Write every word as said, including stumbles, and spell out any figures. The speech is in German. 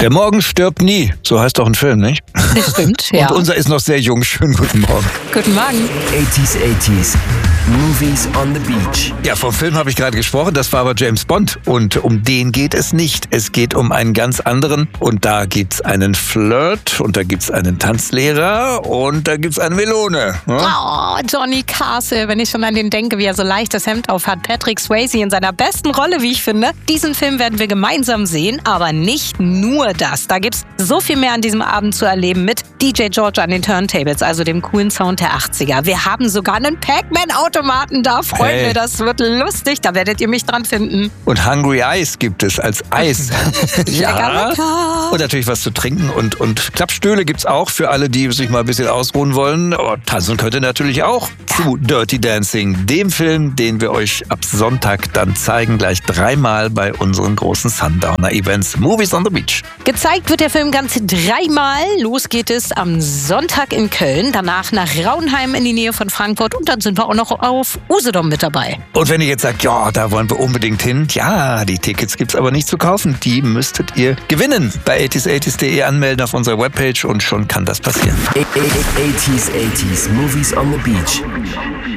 Der Morgen stirbt nie, so heißt doch ein Film, nicht? Das stimmt, ja. Und unser ist noch sehr jung. Schönen guten Morgen. Guten Morgen. eighties, eighties. Movies on the Beach. Ja, vom Film habe ich gerade gesprochen, das war aber James Bond. Und um den geht es nicht. Es geht um einen ganz anderen. Und da gibt's einen Flirt und da gibt's einen Tanzlehrer und da gibt's eine Melone. Ja? Oh, Johnny Castle, wenn ich schon an den denke, wie er so leichtes Hemd auf hat. Patrick Swayze in seiner besten Rolle, wie ich finde. Diesen Film werden wir gemeinsam sehen, aber nicht nur das. Da gibt's so viel mehr an diesem Abend zu erleben mit D J George an den Turntables, also dem coolen Sound der achtziger. Wir haben sogar einen Pac-Man-Automaten da, Freunde. Hey. Das wird lustig, da werdet ihr mich dran finden. Und Hungry Eyes gibt es als Eis. Lecker, lecker. Und natürlich was zu trinken. Und, und Klappstühle gibt's auch für alle, die sich mal ein bisschen ausruhen wollen. Aber tanzen könnt ihr natürlich auch zu Dirty Dancing, dem Film, den wir euch ab Sonntag dann zeigen, gleich dreimal bei unseren großen Sundowner-Events Movies on the Beach. Gezeigt wird der Film ganze dreimal. Los geht es am Sonntag in Köln, danach nach Raunheim in die Nähe von Frankfurt und dann sind wir auch noch auf Usedom mit dabei. Und wenn ihr jetzt sagt, ja, da wollen wir unbedingt hin, ja, die Tickets gibt's aber nicht zu kaufen. Die müsstet ihr gewinnen. Bei eighties eighties punkt de anmelden auf unserer Webpage und schon kann das passieren. eighties, eighties. Movies on the Beach.